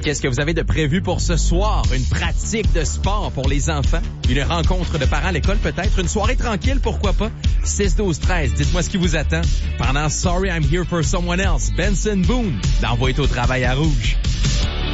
Qu'est-ce que vous avez de prévu pour ce soir? Une pratique de sport pour les enfants? Une rencontre de parents à l'école peut-être? Une soirée tranquille, pourquoi pas? 6-12-13, dites-moi ce qui vous attend. Pendant Sorry I'm Here for Someone Else, Benson Boone, d'Envoyer au travail à Rouge.